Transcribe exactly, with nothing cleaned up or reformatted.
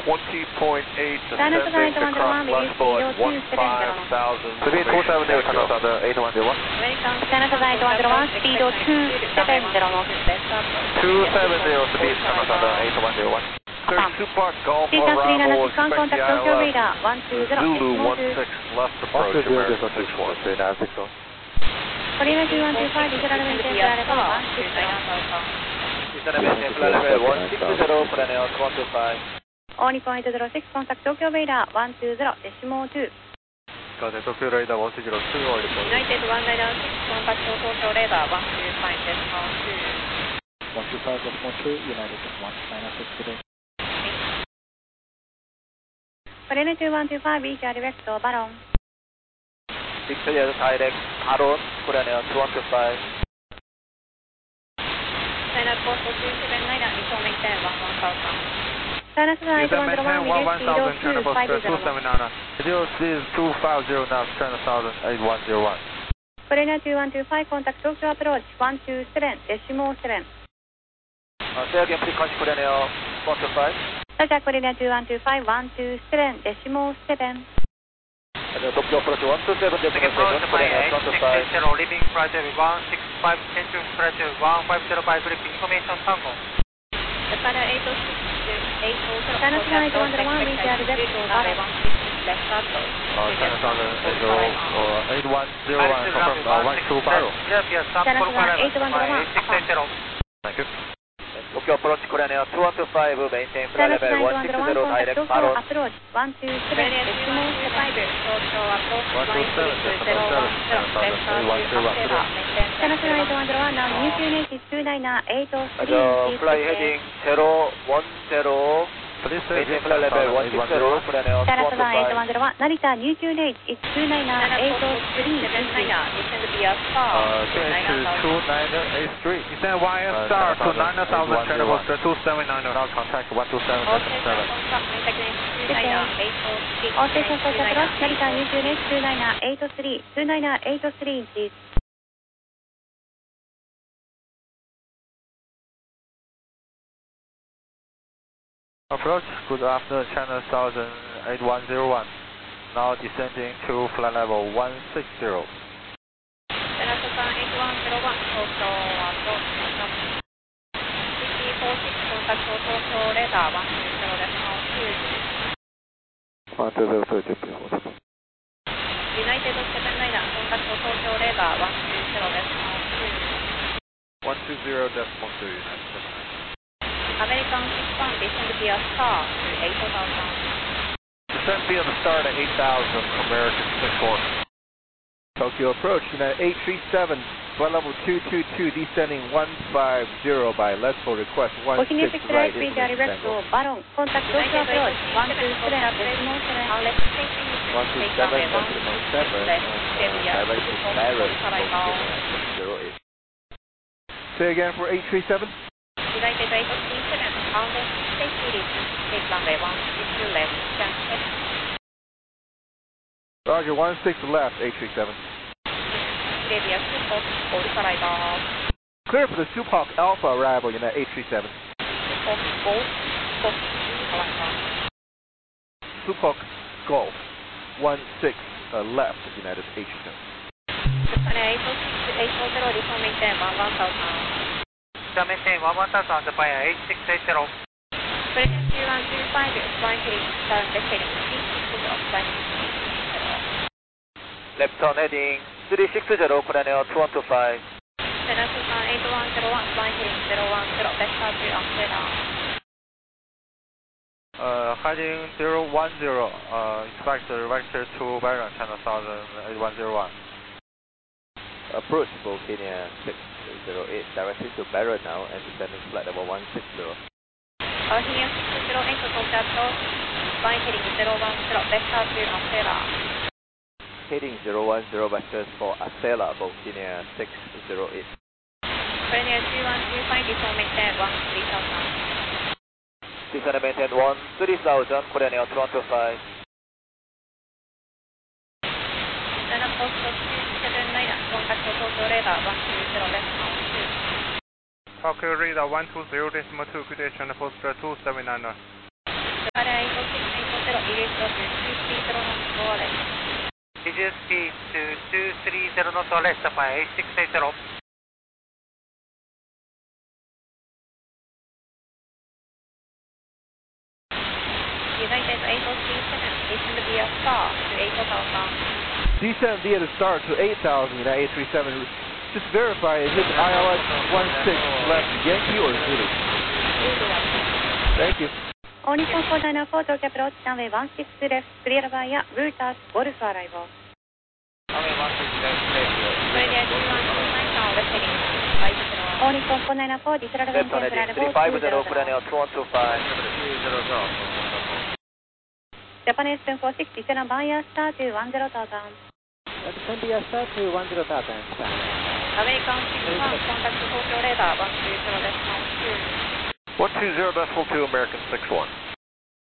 twenty point eight, descending to cross left forward, one five thousand. Speed two seven zero, channel southern eight one zero one. Channel southern eight one zero one, speed two seven zero knots. two seven zero, speed channel southern eight one zero one. Third Supac Golf Station three nine arrival, six one, expect the contact Tokyo I L radar S one two zero. Zulu one six left approach, American six one. Korea two one two five, visual maintain flight level one six zero. Visual maintain flight level one six zero, Korea two one two five. Only point zero six, contact Tokyo radar one two zero, decimal two. Got Tokyo radar one two zero two, or United one nine six, contact Tokyo radar one two five decimal two. one two five decimal two, United one nine six today. Korea two one two five, visual vector Baron. Victoria direct, Baron, Korea two one two five. China course two seven nine, visual maintain one one thousand. China southern eight one zero one, video speed two five zero. Video speed two five zero knots, channel southern eight one zero one. Korea two one two five, contact Tokyo approach one two seven, decimal seven. Uh, say again, frequency Korea one two five. Roger, Korea two one two five, one two seven, decimal seven. Tokyo approach one two seven, decimal seven, Korea one two five. Leaving flight one six five, changing flight one five zero five, information tango. Japan eight oh six, eight oh zero. China southern eight one zero one, visual vector Baron. Channel southern eight one zero one, confirm one two Baron. China southern eight one zero one, affirm. Thank you. Tokyo approach Korea two one two five, maintain flight China level southern eight one one zero one, six zero, contact direct Tokyo Baron. approach one two seven, decimal seven. Tokyo approach one two seven, decimal seven, channel southern eight one zero one. China southern eight one zero one, now new Q N H is two nine eight oh three. Uh, fly heading zero one zero, Please maintain flight level one six zero, Korea two China one two southern eight five. one zero one, Narita new Q N H is two nine eight oh three. descend via star. Uh, change to two nine eight three. Descend Y S star to nine thousand, channel poster two seven nine. Now contact one two seven All seven. station contact integrate two nine eight oh three. All station contact approach, Narita new Q N H two nine eight oh three, two nine eight oh three inches. Approach, good afternoon, channel southern eight one zero one. Now descending to flight level one six zero. China southern eight one zero one, Tokyo approach. City four six, contact Tokyo radar one two zero decimal two. one two zero two, Japan. United seven nine, contact Tokyo radar one two zero decimal two. one two zero decimal two, United seven nine. American six one, descend via star to eight thousand. Descend via the star to eight thousand, American six one. Tokyo approach, United eight three seven, flight level two two two, descending one five zero by Let's request one Continue six to right, flight with information direct tango. to Baron, contact Tokyo approach one two seven, decimal seven. Unless taking one two seven, decimal seven, and uh, direct to Barrett, six zero eight. Say again for eight three seven. United eight three seven, unless safety take runway one six left, jump X. Roger, one six left, eight three seven. Clear via Supac, Alpha radar. Clear for the Supac Alpha arrival, United eight three seven. Supac Golf, Golf Alpha. Supac Golf, one six uh, left, United eight three seven. Japan eight oh six, eight oh zero, reform maintain one one thousand. Maintain one one thousand, Japan eight six eight zero. President two one two five, flying heading, turn left heading three six zero, flying heading three six zero. Left turn heading three six zero, Korea two one two five. China southern eight one zero one, flying heading zero one zero, vector to Amsterdam. Uh, heading zero one zero, uh, expect the vector to Baron, channel southern eight one zero one. Approach Volcania six zero eight, directly to Barrett now and descending flight level one six zero. Volcania six zero eight, Tokyo approach, flying heading zero one zero, vector to Amsterdam. Heading zero one zero vectors for Acela, Volcania six zero eight. Volcania two one two five, reform maintain one three thousand. Descend maintain one three thousand, Korea two one two five. China post two seven nine, contact Tokyo radar one two zero decimal two. Tokyo radar one two zero decimal two, good day, channel poster two seven nine. Japan eight oh reduce speed to two three zero knots or less, Japan eight six eight zero. United eight oh three seven, descend via star to eight thousand. Descent via the star to eight thousand, United eight three seven. Just verify, is it I L X one six left Yankee or Zulu? Thank you. All Nippon four nine four, Tokyo approach, runway one six left, clear via Routers, Golf arrival. Runway one six left, clear. Australia two one two nine now, left heading five zero. All Nippon four nine four, disregard Left on heading three five zero, Flanel two one two five. Japan seven four six, disregard via star to one zero thousand. Descend via star to one zero thousand. American six one, contact Tokyo radar one two zero decimal two. one two zero decimal two, American six one.